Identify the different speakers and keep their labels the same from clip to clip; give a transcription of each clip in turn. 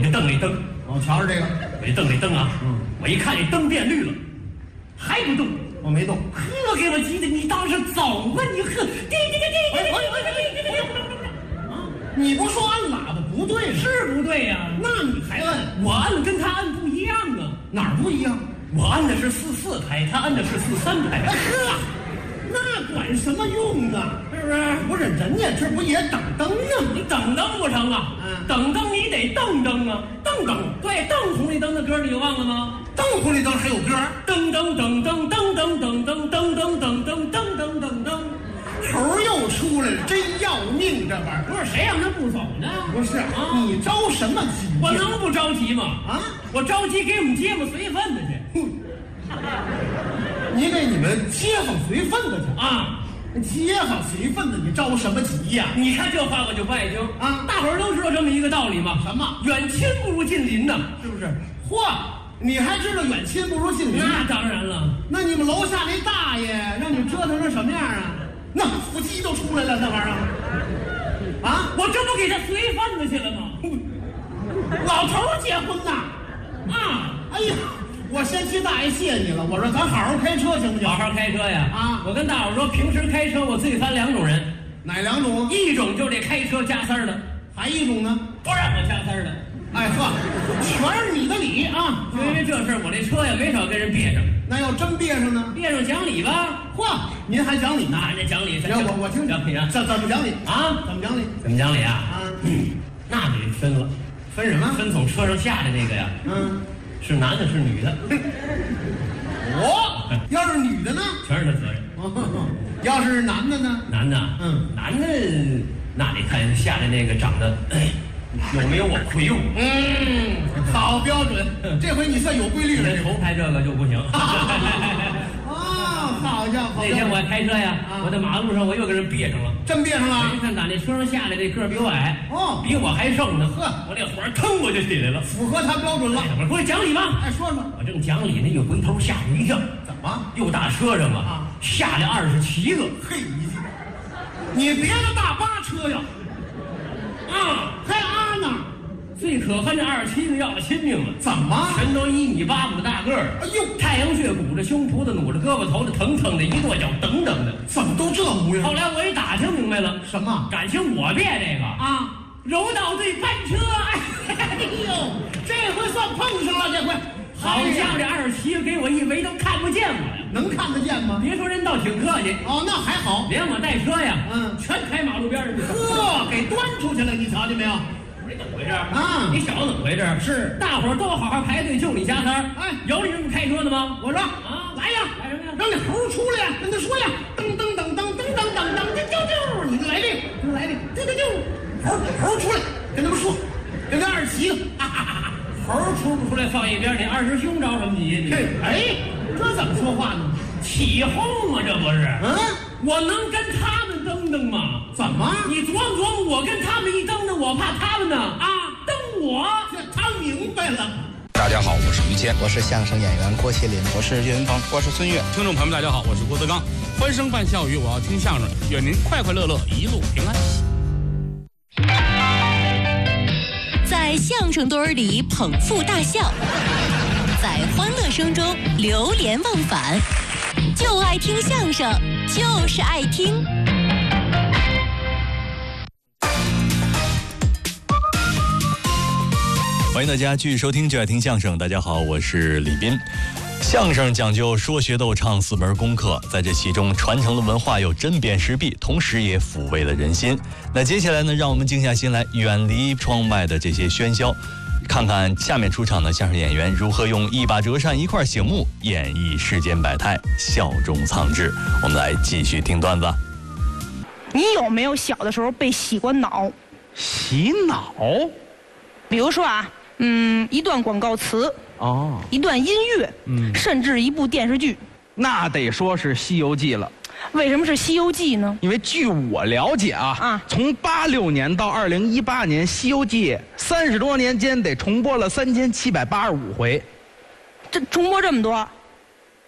Speaker 1: 这灯里灯，
Speaker 2: 我瞧着这个，
Speaker 1: 我这灯里灯啊，我一看这灯变绿了，还不动，
Speaker 2: 我没动，
Speaker 1: 呵，给我急的，你倒是走吧，你呵，
Speaker 2: 你不说按喇叭不对吗？
Speaker 1: 是不对呀？
Speaker 2: 那你还摁？
Speaker 1: 我摁跟他摁不一样啊，
Speaker 2: 哪儿不一样？
Speaker 1: 我按的是44拍，他按的是43拍。
Speaker 2: 呵，那管什么用啊？
Speaker 1: 是不是？
Speaker 2: 不是，人家这不也等灯呢？
Speaker 1: 你等灯不成啊？等灯你得瞪灯啊，瞪灯。对，瞪红绿灯的歌你就忘了吗？
Speaker 2: 瞪红绿灯还有歌？
Speaker 1: 噔噔噔噔噔噔噔噔噔噔噔噔噔噔噔噔。
Speaker 2: 头又出来了，真要命！这玩意儿
Speaker 1: 不是谁让他不走呢？
Speaker 2: 不是
Speaker 1: 啊，
Speaker 2: 你着什么急？
Speaker 1: 我能不着急吗？
Speaker 2: 啊，
Speaker 1: 我着急给我们街坊随份子去。
Speaker 2: 你给你们街坊随份子去
Speaker 1: 啊？
Speaker 2: 街坊随份子，你着什么急呀？
Speaker 1: 你看这话我就不爱听
Speaker 2: 啊！
Speaker 1: 大伙儿都知道这么一个道理吗？
Speaker 2: 什么？
Speaker 1: 远亲不如近邻呐，是不是？
Speaker 2: 嚯，你还知道远亲不如近邻？
Speaker 1: 那当然了。
Speaker 2: 那你们楼下那大爷让你折腾成什么样啊？那腹肌都出来了，那玩意儿啊！
Speaker 1: 我这不给他随份子去了吗？
Speaker 2: 老头儿结婚呐！啊！哎呀，我先替大爷谢你了。我说咱好好开车行不行？
Speaker 1: 好好开车呀！
Speaker 2: 啊！
Speaker 1: 我跟大伙说，平时开车我最烦两种人。
Speaker 2: 哪两种？
Speaker 1: 一种就是这开车加塞儿的，
Speaker 2: 还一种呢？
Speaker 1: 不让我加塞儿的。
Speaker 2: 哎呵，全是你的理啊！
Speaker 1: 就因为这事儿，我这车呀没少跟人别上。
Speaker 2: 那要真别上呢？
Speaker 1: 别上讲理吧？
Speaker 2: 嚯，您还讲理呢？
Speaker 1: 那这讲理，
Speaker 2: 我听
Speaker 1: 讲理啊？
Speaker 2: 怎么讲理
Speaker 1: 啊？
Speaker 2: 怎么讲理？
Speaker 1: 怎么讲理啊？
Speaker 2: 啊，
Speaker 1: 那得分了，
Speaker 2: 分什么？
Speaker 1: 分从车上下来那个呀。是男的，是女的。
Speaker 2: 我要是女的呢？
Speaker 1: 全是他责任。
Speaker 2: 要是男的呢？
Speaker 1: 男的，男的那得看下来那个长得，有没有我魁梧。
Speaker 2: 好标准，这回你算有规律了。
Speaker 1: 头拍这个就不行。
Speaker 2: 好家伙！
Speaker 1: 那天我开车呀，我在马路上我又跟人别上了，
Speaker 2: 真别上了。
Speaker 1: 一看打那车上下来，这个比我矮，比我还瘦呢。
Speaker 2: 呵，
Speaker 1: 我这火腾我就起来了，
Speaker 2: 符合他标准了。
Speaker 1: 我说讲理吧，
Speaker 2: 哎，说说。
Speaker 1: 我正讲理呢，一回头吓我一跳。
Speaker 2: 怎么？
Speaker 1: 又大车上啊，下来27个。
Speaker 2: 嘿，你别的大巴车呀，还啊呢。
Speaker 1: 最可恨这27个要了亲命了。
Speaker 2: 怎么？
Speaker 1: 全都1.85米的大个儿。
Speaker 2: 哎呦，
Speaker 1: 太阳穴鼓着胸脯的，努着胳膊头的，腾腾的，一跺脚，等等的，
Speaker 2: 怎么都这模样？
Speaker 1: 后来我一打听明白了，
Speaker 2: 什么？
Speaker 1: 感情我别这个啊，柔道队班车。哎呦，
Speaker 2: 这回算碰上了，这回。
Speaker 1: 好家伙，这27个给我一围都看不见我呀！
Speaker 2: 能看得见吗？
Speaker 1: 别说人倒挺客气。
Speaker 2: 哦，那还好。
Speaker 1: 连我带车呀，全开马路边上去。
Speaker 2: 呵，给端出去了，你瞧见没有？
Speaker 1: 你怎么回事啊？你小子怎么回事？是大伙儿都好好排队，就你加塞儿。哎，有你这么开车的吗？
Speaker 2: 我说来呀，
Speaker 1: 来什么呀？
Speaker 2: 让那猴出来呀，跟他说呀，噔噔噔噔噔噔噔噔啾，你来这个，来这个，啾，猴出来，跟他们说，跟他27个，
Speaker 1: 猴出不出来放一边，你20兄着什么急？
Speaker 2: 哎，这怎么说话呢？
Speaker 1: 起哄吗？这不是？我能跟他们登登吗？
Speaker 2: 怎么？
Speaker 1: 你琢磨琢磨，我跟他们一登登，我怕他们呢登我。
Speaker 2: 他明白了。
Speaker 3: 大家好，我是于谦，
Speaker 4: 我是相声演员郭麒麟，
Speaker 3: 我是岳云鹏，我是孙越。
Speaker 5: 听众朋友们，大家好，我是郭德纲。欢声伴笑语，我要听相声，愿您快快乐乐，一路平安。
Speaker 6: 在相声堆儿里捧腹大笑，在欢乐声中流连忘返，就爱听相声，就是爱听。
Speaker 7: 欢迎大家继续收听就爱听相声。大家好，我是李斌。相声讲究说学逗唱4门功课，在这其中传承了文化又针砭时弊，同时也抚慰了人心。那接下来呢，让我们静下心来，远离窗外的这些喧嚣，看看下面出场的相声演员如何用一把折扇一块醒目演绎世间百态，笑中藏智。我们来继续听段子。
Speaker 8: 你有没有小的时候被洗过脑？
Speaker 9: 洗脑？
Speaker 8: 比如说啊，一段广告词，一段音乐，甚至一部电视剧。
Speaker 9: 那得说是《西游记》了。
Speaker 8: 为什么是《西游记》呢？
Speaker 9: 因为据我了解从86年到2018年，《西游记》30多年间得重播了3785回。
Speaker 8: 这重播这么多？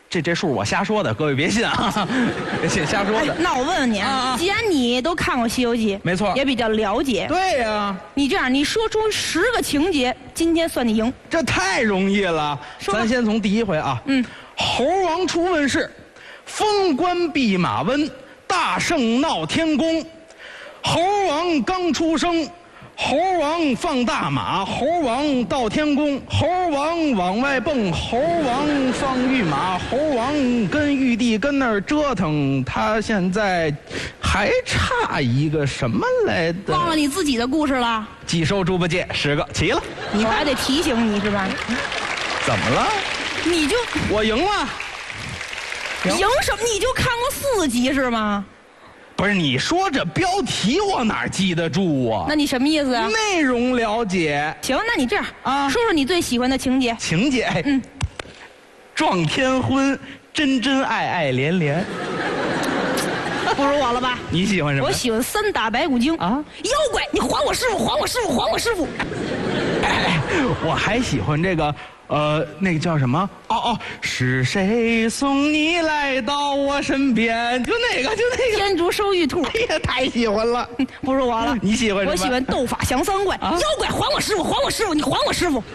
Speaker 9: 这数我瞎说的，各位别信啊，瞎说的。
Speaker 8: 那我问问你啊，既然你都看过《西游记》，
Speaker 9: 没错，
Speaker 8: 也比较了解。
Speaker 9: 对呀，
Speaker 8: 你这样，你说出10个情节，今天算你赢。
Speaker 9: 这太容易了。咱先从第一回啊，猴王出问世，封官弼马温，大圣闹天宫。猴王刚出生，猴王放大马，猴王到天宫，猴王往外蹦，猴王放御马，猴王跟玉帝跟那儿折腾，他现在还差一个什么来的？
Speaker 8: 忘了你自己的故事了？
Speaker 9: 寄收猪八戒10个，齐了。
Speaker 8: 我还得提醒你是吧？
Speaker 9: 怎么了？
Speaker 8: 你就
Speaker 9: 我赢了。
Speaker 8: 赢什么？你就看过4集是吗？
Speaker 9: 不是，你说这标题我哪记得住啊？
Speaker 8: 那你什么意思啊？
Speaker 9: 内容了解。
Speaker 8: 行，那你这样
Speaker 9: 啊，
Speaker 8: 说说你最喜欢的情节。
Speaker 9: 情节，撞天婚，真真爱爱连连。
Speaker 8: 不如我了吧？
Speaker 9: 你喜欢什么？
Speaker 8: 我喜欢3打白骨精啊！妖怪，你还我师傅，还我师傅，还我师傅！
Speaker 9: 我还喜欢这个。那个叫什么？是谁送你来到我身边？就那个。
Speaker 8: 天竺收玉兔。
Speaker 9: 哎呀，太喜欢了！
Speaker 8: 不是我了。
Speaker 9: 你喜欢什么？
Speaker 8: 我喜欢斗法降三怪。妖怪，还我师傅，还我师傅，你还我师傅！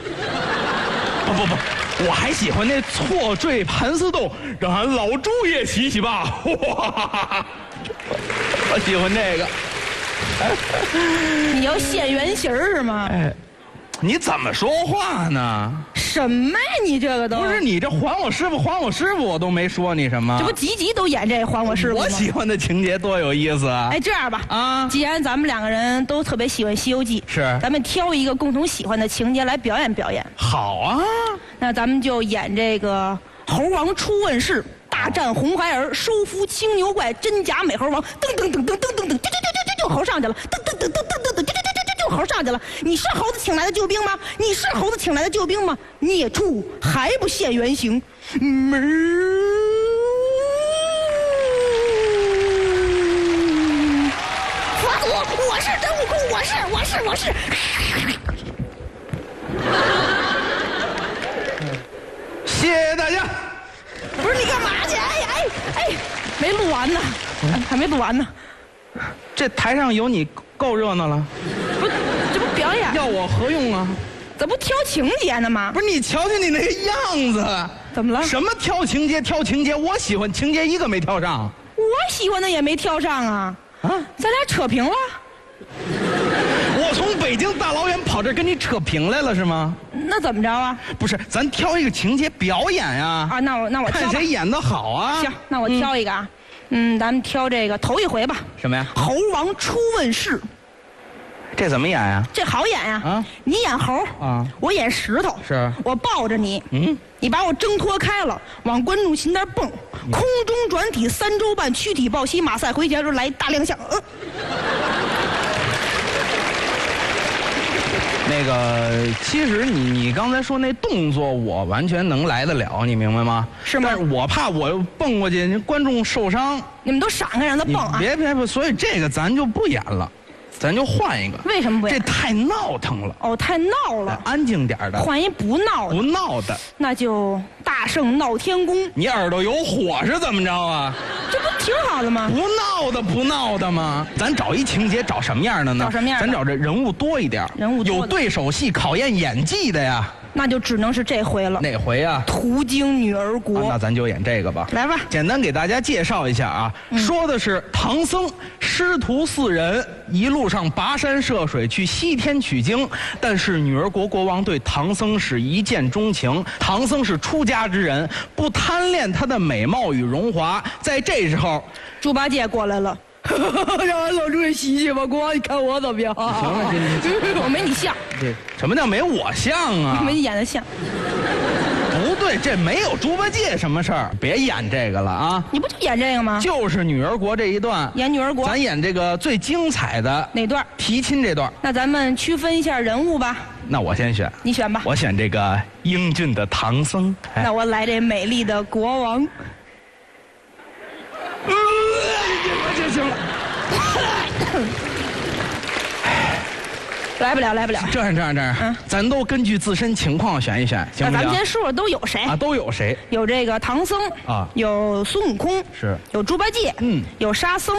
Speaker 9: 不，我还喜欢那错坠盘丝洞，让俺老猪也洗洗吧！哇，我喜欢这个。
Speaker 8: 你要现原形是吗？
Speaker 9: 哎。你怎么说话呢？
Speaker 8: 什么呀？你这个都
Speaker 9: 不是你这还我师傅，还我师傅，我都没说你什么。
Speaker 8: 这不集集都演这还我师傅吗？
Speaker 9: 我喜欢的情节多有意思啊！
Speaker 8: 哎，这样吧，既然咱们2个人都特别喜欢《西游记》，
Speaker 9: 是，
Speaker 8: 咱们挑一个共同喜欢的情节来表演表演。
Speaker 9: 好啊，
Speaker 8: 那咱们就演这个猴王出问世，大战红孩儿，收服青牛怪，真假美猴王，噔噔噔噔噔噔噔，就猴上去了，噔噔噔噔噔噔噔。猴上去了，你是猴子请来的救兵吗？你是猴子请来的救兵吗？孽畜还不现原形！佛祖，我是真悟空，我是。
Speaker 9: 谢谢大家。
Speaker 8: 不是你干嘛去？哎，没录完呢，还没录完呢。
Speaker 9: 这台上有你够热闹了。
Speaker 8: 这不表演？
Speaker 9: 要我何用啊？
Speaker 8: 怎么不挑情节呢吗？
Speaker 9: 不是，你瞧瞧你那个样子，
Speaker 8: 怎么了？
Speaker 9: 什么挑情节？我喜欢情节一个没挑上。
Speaker 8: 我喜欢的也没挑上啊！咱俩扯平了。
Speaker 9: 我从北京大老远跑这跟你扯平来了是吗？
Speaker 8: 那怎么着啊？
Speaker 9: 不是，咱挑一个情节表演呀。
Speaker 8: 那我
Speaker 9: 看谁演得好啊？
Speaker 8: 行，那我挑一个啊。咱们挑这个头一回吧。
Speaker 9: 什么呀？
Speaker 8: 猴王出问世。
Speaker 9: 这怎么演呀？
Speaker 8: 这好演呀！你演猴我演石头。
Speaker 9: 是，
Speaker 8: 我抱着你，你把我挣脱开了，往观众席那儿蹦，空中转体3周半，躯体抱膝，马赛回旋，来大亮相。
Speaker 9: 那个，其实你刚才说那动作，我完全能来得了，你明白吗？
Speaker 8: 是吗？
Speaker 9: 但是我怕我蹦过去，观众受伤。
Speaker 8: 你们都闪开，让他蹦啊！
Speaker 9: 别，所以这个咱就不演了。咱就换一个。
Speaker 8: 为什么不演？
Speaker 9: 这太闹腾了。
Speaker 8: 哦，太闹了。
Speaker 9: 安静点的。
Speaker 8: 换一不闹的。
Speaker 9: 不闹的。
Speaker 8: 那就大圣闹天宫。
Speaker 9: 你耳朵有火是怎么着啊？
Speaker 8: 这不挺好的吗？
Speaker 9: 不闹的吗？咱找一情节，找什么样的呢？
Speaker 8: 找什么样的？
Speaker 9: 咱找这人物多一点，
Speaker 8: 人物多
Speaker 9: 有对手戏，考验演技的呀。
Speaker 8: 那就只能是这回了。
Speaker 9: 哪回啊？
Speaker 8: 途经女儿国。
Speaker 9: 那咱就演这个吧。
Speaker 8: 来吧，
Speaker 9: 简单给大家介绍一下啊。说的是唐僧师徒4人一路上跋山涉水去西天取经，但是女儿国国王对唐僧是一见钟情。唐僧是出家之人，不贪恋她的美貌与荣华。在这时候，
Speaker 8: 猪八戒过来了。让俺老猪也洗洗吧，国王，你看我怎么样？
Speaker 9: 行了，
Speaker 8: 我没你像。
Speaker 9: 这什么叫没我像啊？
Speaker 8: 没你演的像。
Speaker 9: 不对，这没有猪八戒什么事儿，别演这个了啊！
Speaker 8: 你不就演这个吗？
Speaker 9: 就是女儿国这一段，
Speaker 8: 演女儿国，
Speaker 9: 咱演这个最精彩的
Speaker 8: 哪段？
Speaker 9: 提亲这段。
Speaker 8: 那咱们区分一下人物吧。
Speaker 9: 那我先选，
Speaker 8: 你选吧。
Speaker 9: 我选这个英俊的唐僧。
Speaker 8: 那我来这美丽的国王。
Speaker 9: 这行了。
Speaker 8: 来不了，来不了。
Speaker 9: 这样，咱都根据自身情况选一选，行不行？
Speaker 8: 咱们先说说都有谁
Speaker 9: 啊？都有谁？
Speaker 8: 有这个唐僧
Speaker 9: 啊，
Speaker 8: 有孙悟空，
Speaker 9: 是，
Speaker 8: 有猪八戒，有沙僧，